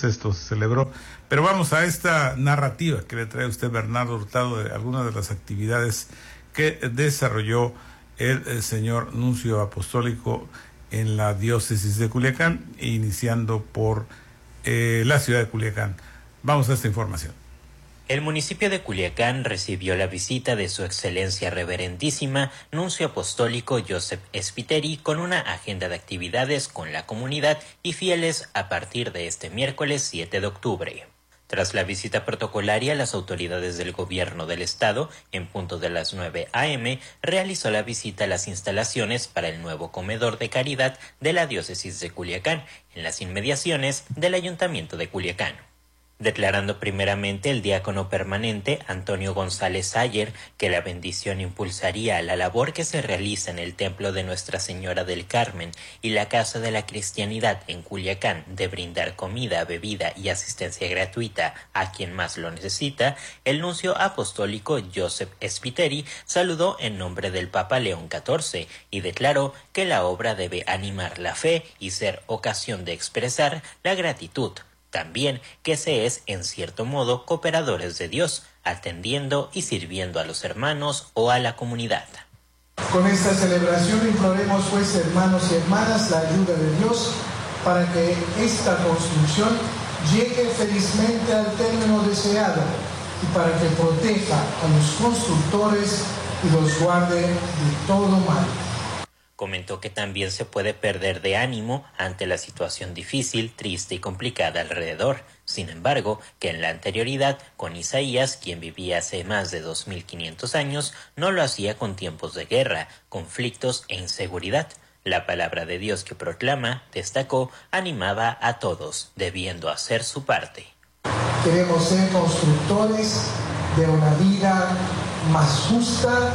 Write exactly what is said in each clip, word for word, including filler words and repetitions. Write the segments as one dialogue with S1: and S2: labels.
S1: menos esto se celebró. Pero vamos a esta narrativa que le trae usted, Bernardo Hurtado, de algunas de las actividades que desarrolló el, el señor nuncio apostólico en la diócesis de Culiacán, iniciando por eh, la ciudad de Culiacán. Vamos a esta información.
S2: El municipio de Culiacán recibió la visita de su excelencia reverendísima nuncio apostólico Joseph Spiteri con una agenda de actividades con la comunidad y fieles a partir de este miércoles siete de octubre. Tras la visita protocolaria, las autoridades del gobierno del estado, en punto de las nueve a eme, realizó la visita a las instalaciones para el nuevo comedor de caridad de la diócesis de Culiacán, en las inmediaciones del ayuntamiento de Culiacán. Declarando primeramente el diácono permanente Antonio González Ayer que la bendición impulsaría la labor que se realiza en el templo de Nuestra Señora del Carmen y la Casa de la Cristianidad en Culiacán de brindar comida, bebida y asistencia gratuita a quien más lo necesita, el nuncio apostólico Joseph Spiteri saludó en nombre del Papa León catorce y declaró que la obra debe animar la fe y ser ocasión de expresar la gratitud. También que se es, en cierto modo, cooperadores de Dios, atendiendo y sirviendo a los hermanos o a la comunidad.
S3: Con esta celebración imploremos, pues, hermanos y hermanas, la ayuda de Dios para que esta construcción llegue felizmente al término deseado y para que proteja a los constructores y los guarde de todo mal.
S2: Comentó que también se puede perder de ánimo ante la situación difícil, triste y complicada alrededor. Sin embargo, que en la anterioridad, con Isaías, quien vivía hace más de dos mil quinientos años, no lo hacía con tiempos de guerra, conflictos e inseguridad. La palabra de Dios que proclama, destacó, animaba a todos, debiendo hacer su parte.
S3: Queremos ser constructores de una vida más justa,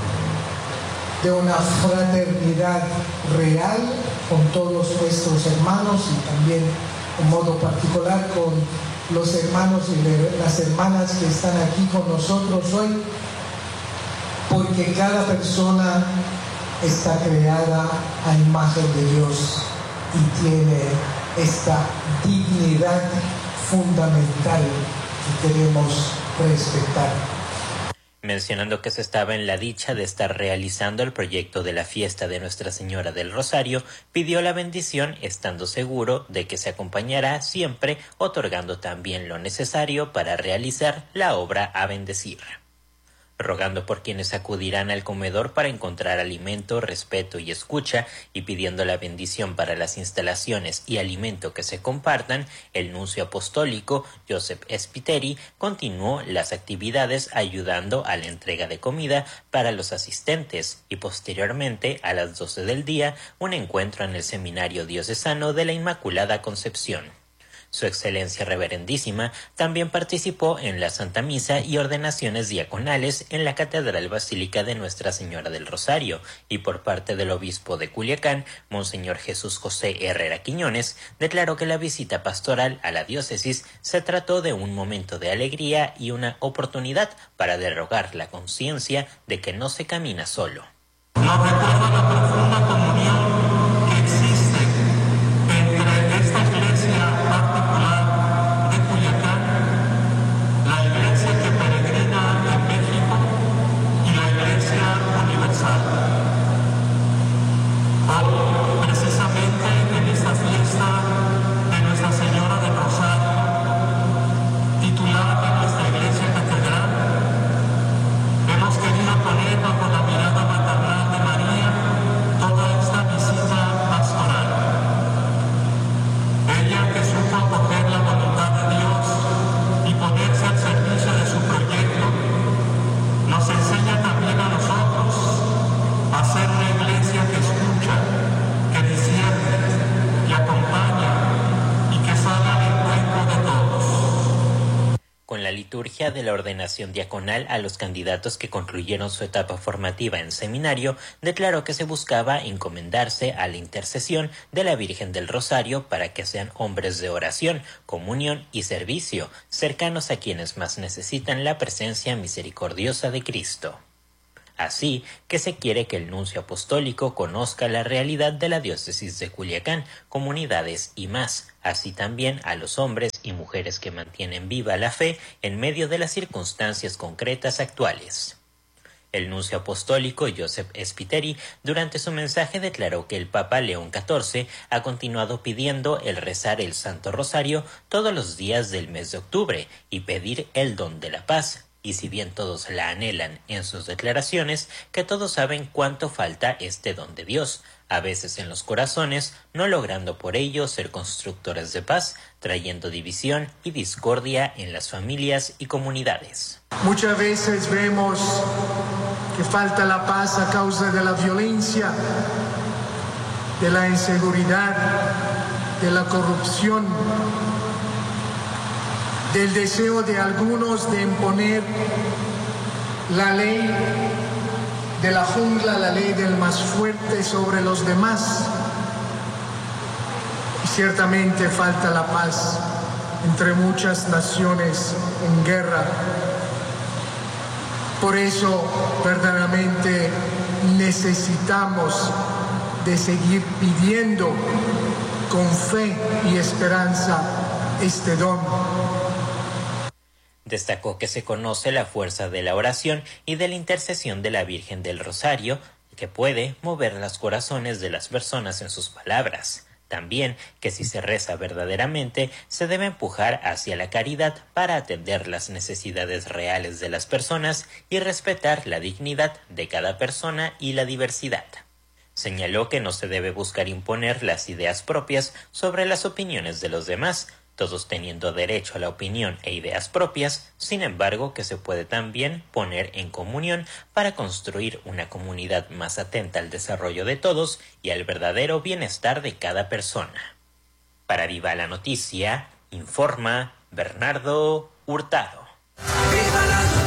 S3: de una fraternidad real con todos nuestros hermanos y también en modo particular con los hermanos y las hermanas que están aquí con nosotros hoy, porque cada persona está creada a imagen de Dios y tiene esta dignidad fundamental que queremos respetar.
S2: Mencionando que se estaba en la dicha de estar realizando el proyecto de la fiesta de Nuestra Señora del Rosario, pidió la bendición estando seguro de que se acompañará siempre, otorgando también lo necesario para realizar la obra a bendecir. Rogando por quienes acudirán al comedor para encontrar alimento, respeto y escucha, y pidiendo la bendición para las instalaciones y alimento que se compartan, el nuncio apostólico Joseph Spiteri continuó las actividades ayudando a la entrega de comida para los asistentes y posteriormente a las doce del día un encuentro en el Seminario Diocesano de la Inmaculada Concepción. Su excelencia reverendísima también participó en la Santa Misa y ordenaciones diaconales en la Catedral Basílica de Nuestra Señora del Rosario, y por parte del obispo de Culiacán, Monseñor Jesús José Herrera Quiñones, declaró que la visita pastoral a la diócesis se trató de un momento de alegría y una oportunidad para derrogar la conciencia de que no se camina solo.
S4: Nos recuerda la profunda comunión que existe entre esta iglesia particular de Culiacán, la iglesia que peregrina en México y la iglesia universal. Hoy, precisamente en esta fiesta de Nuestra Señora del Rosario, titular de nuestra iglesia catedral, hemos querido poner bajo la mirada maternal de María toda esta visita pastoral. Ella que supo acoger la voluntad de Dios y ponerse al servicio de su proyecto, nos enseña también a nosotros a ser una iglesia que escucha, que discierne, que acompaña y que sale al encuentro de todos.
S2: Con la liturgia de la ordenación diaconal a los candidatos que concluyeron su etapa formativa en seminario, declaró que se buscaba encomendarse a la intercesión de la Virgen del Rosario para que sean hombres de oración, comunión y servicio, cercanos a quienes más necesitan la presencia misericordiosa de Cristo. Así que se quiere que el nuncio apostólico conozca la realidad de la diócesis de Culiacán, comunidades y más, así también a los hombres y mujeres que mantienen viva la fe en medio de las circunstancias concretas actuales. El nuncio apostólico Joseph Spiteri durante su mensaje declaró que el Papa León catorce ha continuado pidiendo el rezar el Santo Rosario todos los días del mes de octubre y pedir el don de la paz. Y si bien todos la anhelan en sus declaraciones, que todos saben cuánto falta este don de Dios, a veces en los corazones, no logrando por ello ser constructores de paz, trayendo división y discordia en las familias y comunidades.
S3: Muchas veces vemos que falta la paz a causa de la violencia, de la inseguridad, de la corrupción, del deseo de algunos de imponer la ley de la jungla, la ley del más fuerte sobre los demás. Y ciertamente falta la paz entre muchas naciones en guerra. Por eso, verdaderamente, necesitamos de seguir pidiendo con fe y esperanza este don.
S2: Destacó que se conoce la fuerza de la oración y de la intercesión de la Virgen del Rosario, que puede mover los corazones de las personas en sus palabras. También que si se reza verdaderamente, se debe empujar hacia la caridad para atender las necesidades reales de las personas y respetar la dignidad de cada persona y la diversidad. Señaló que no se debe buscar imponer las ideas propias sobre las opiniones de los demás, todos teniendo derecho a la opinión e ideas propias, sin embargo que se puede también poner en comunión para construir una comunidad más atenta al desarrollo de todos y al verdadero bienestar de cada persona. Para Viva la Noticia, informa Bernardo Hurtado. ¡Viva la noticia!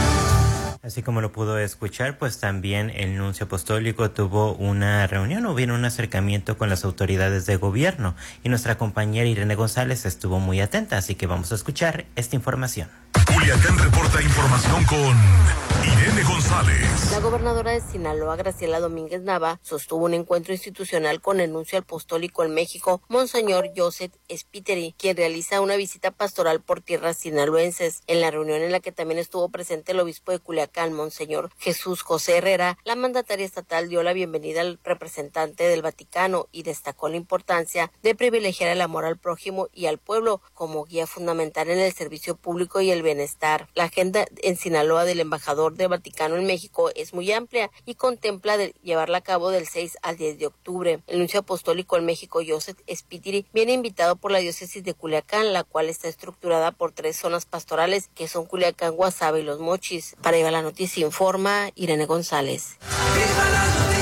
S2: Así como lo pudo escuchar, pues también el nuncio apostólico tuvo una reunión, hubo un acercamiento con las autoridades de gobierno y nuestra compañera Irene González estuvo muy atenta, así que vamos a escuchar esta información.
S5: Culiacán reporta información con Irene González.
S6: La gobernadora de Sinaloa, Graciela Domínguez Nava, sostuvo un encuentro institucional con el nuncio apostólico en México, Monseñor Joseph Spiteri, quien realiza una visita pastoral por tierras sinaloenses. En la reunión en la que también estuvo presente el obispo de Culiacán, Monseñor Jesús José Herrera, la mandataria estatal dio la bienvenida al representante del Vaticano y destacó la importancia de privilegiar el amor al prójimo y al pueblo como guía fundamental en el servicio público y el bienestar. La agenda en Sinaloa del embajador del Vaticano en México es muy amplia y contempla de llevarla a cabo del seis al diez de octubre. El nuncio apostólico en México, Joseph Spiteri, viene invitado por la diócesis de Culiacán, la cual está estructurada por tres zonas pastorales que son Culiacán, Guasave y Los Mochis. Para Viva la Noticia informa Irene González. ¡Viva la noticia!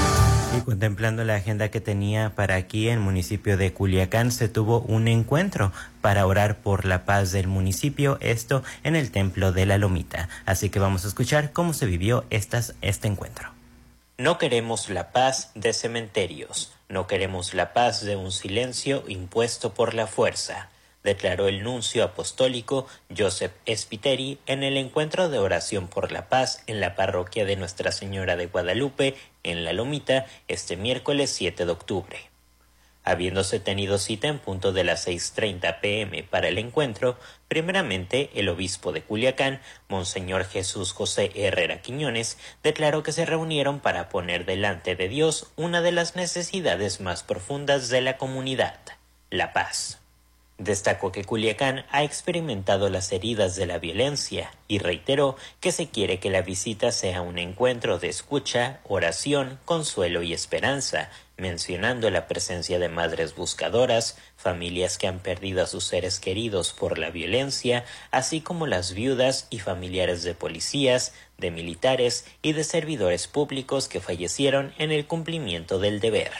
S2: Y contemplando la agenda que tenía para aquí en el municipio de Culiacán, se tuvo un encuentro para orar por la paz del municipio, esto en el Templo de la Lomita. Así que vamos a escuchar cómo se vivió estas, este encuentro. No queremos la paz de cementerios, no queremos la paz de un silencio impuesto por la fuerza, declaró el nuncio apostólico Joseph Spiteri en el encuentro de oración por la paz en la parroquia de Nuestra Señora de Guadalupe, en La Lomita, este miércoles siete de octubre. Habiéndose tenido cita en punto de las seis treinta pm para el encuentro, primeramente el obispo de Culiacán, Monseñor Jesús José Herrera Quiñones, declaró que se reunieron para poner delante de Dios una de las necesidades más profundas de la comunidad, la paz. Destacó que Culiacán ha experimentado las heridas de la violencia y reiteró que se quiere que la visita sea un encuentro de escucha, oración, consuelo y esperanza, mencionando la presencia de madres buscadoras, familias que han perdido a sus seres queridos por la violencia, así como las viudas y familiares de policías, de militares y de servidores públicos que fallecieron en el cumplimiento del deber.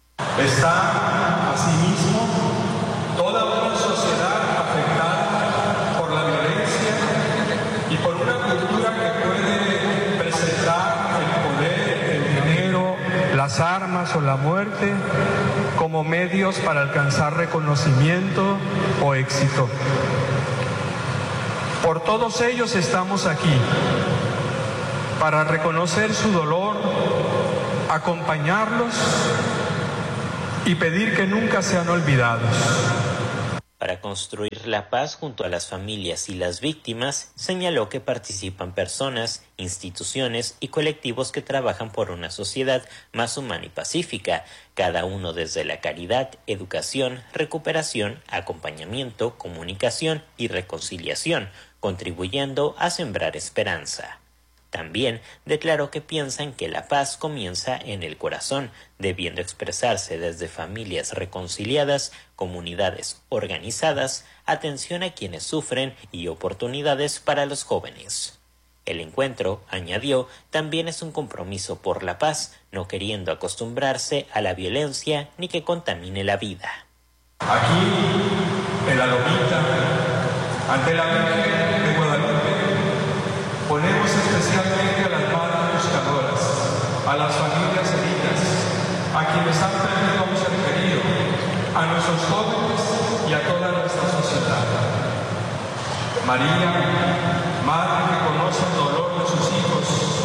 S7: Está, asimismo, toda una sociedad afectada por la violencia y por una cultura que puede presentar el poder, el dinero, las armas o la muerte como medios para alcanzar reconocimiento o éxito. Por todos ellos estamos aquí, para reconocer su dolor, acompañarlos y pedir que nunca sean olvidados.
S2: Para construir la paz junto a las familias y las víctimas, señaló que participan personas, instituciones y colectivos que trabajan por una sociedad más humana y pacífica, cada uno desde la caridad, educación, recuperación, acompañamiento, comunicación y reconciliación, contribuyendo a sembrar esperanza. También declaró que piensan que la paz comienza en el corazón, debiendo expresarse desde familias reconciliadas, comunidades organizadas, atención a quienes sufren y oportunidades para los jóvenes. El encuentro, añadió, también es un compromiso por la paz, no queriendo acostumbrarse a la violencia ni que contamine la vida.
S7: Aquí, en la Lomita, ante la Virgen de Guadalupe, ponemos especialmente a las madres buscadoras, a las familias heridas, a quienes han perdido a un ser querido, a nuestros jóvenes y a toda nuestra sociedad. María, madre que conoce el dolor de sus hijos,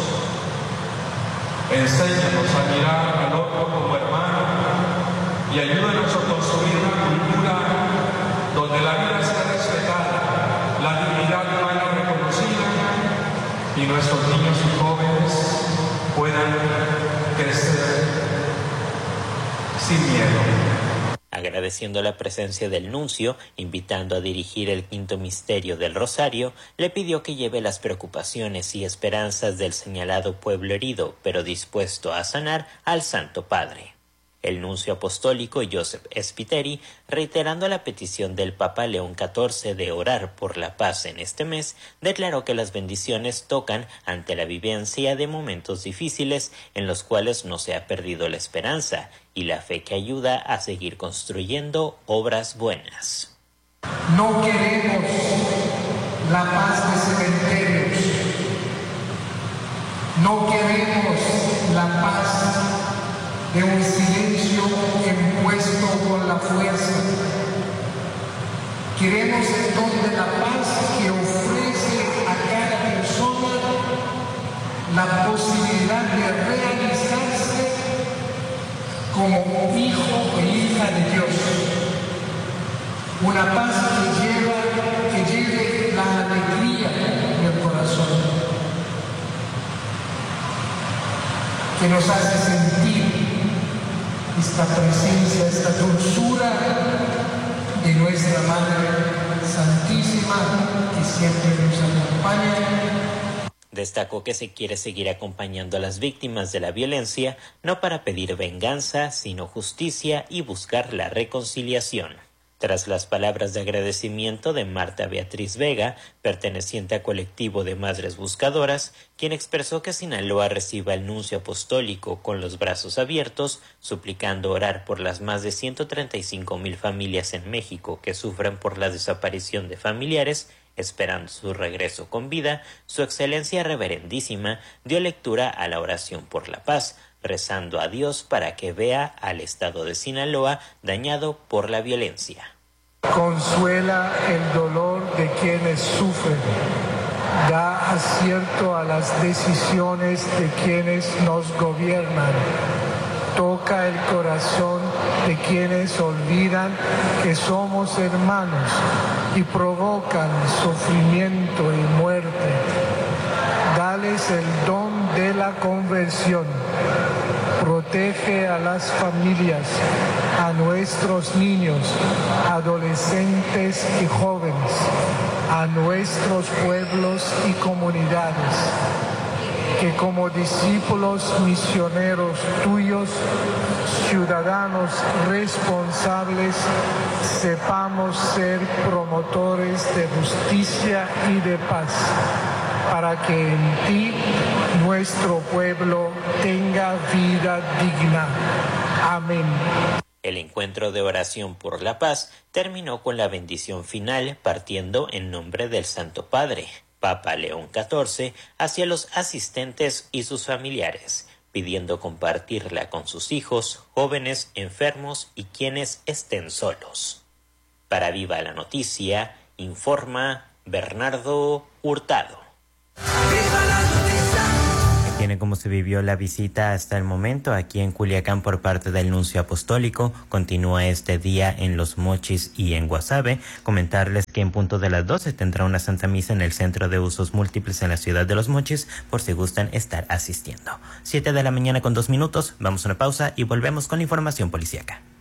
S7: enséñanos a mirar al otro como hermano y ayúdanos a construir una cultura donde la vida sea respetada, la dignidad humana reconocida y nuestros niños y jóvenes puedan crecer sin miedo.
S2: Agradeciendo la presencia del nuncio, invitando a dirigir el quinto misterio del Rosario, le pidió que lleve las preocupaciones y esperanzas del señalado pueblo herido, pero dispuesto a sanar, al Santo Padre. El nuncio apostólico Joseph Spiteri, reiterando la petición del Papa León catorce de orar por la paz en este mes, declaró que las bendiciones tocan ante la vivencia de momentos difíciles en los cuales no se ha perdido la esperanza y la fe que ayuda a seguir construyendo obras buenas.
S3: No queremos la paz de cementerios, no queremos la paz de un silencio impuesto con la fuerza. Queremos entonces la paz que ofrece a cada persona la posibilidad de realizarse como hijo e hija de Dios. Una paz que lleva, que lleve la alegría del corazón, que nos hace sentir esta presencia, esta dulzura de nuestra Madre Santísima, que siempre nos acompaña.
S2: Destacó que se quiere seguir acompañando a las víctimas de la violencia, no para pedir venganza, sino justicia y buscar la reconciliación. Tras las palabras de agradecimiento de Marta Beatriz Vega, perteneciente a colectivo de Madres Buscadoras, quien expresó que Sinaloa reciba el nuncio apostólico con los brazos abiertos, suplicando orar por las más de ciento treinta y cinco mil familias en México que sufren por la desaparición de familiares, esperando su regreso con vida, su excelencia reverendísima dio lectura a la oración por la paz, rezando a Dios para que vea al estado de Sinaloa dañado por la violencia.
S3: Consuela el dolor de quienes sufren, da acierto a las decisiones de quienes nos gobiernan, toca el corazón de quienes olvidan que somos hermanos y provocan sufrimiento y muerte. Dales el don de la conversión. Protege a las familias, a nuestros niños, adolescentes y jóvenes, a nuestros pueblos y comunidades, que como discípulos misioneros tuyos, ciudadanos responsables, sepamos ser promotores de justicia y de paz, para que en ti nuestro pueblo tenga vida digna. Amén.
S2: El encuentro de oración por la paz terminó con la bendición final, partiendo en nombre del Santo Padre, Papa León catorce, hacia los asistentes y sus familiares, pidiendo compartirla con sus hijos, jóvenes, enfermos y quienes estén solos. Para Viva la Noticia, informa Bernardo Hurtado.
S8: ¡Viva la noticia!
S2: tiene cómo se vivió la visita hasta el momento aquí en Culiacán por parte del nuncio apostólico. Continúa este día en Los Mochis y en Guasave. Comentarles que en punto de las doce tendrá una Santa Misa en el Centro de Usos Múltiples en la ciudad de Los Mochis, por si gustan estar asistiendo. Siete de la mañana con dos minutos, vamos a una pausa y volvemos con la información policíaca.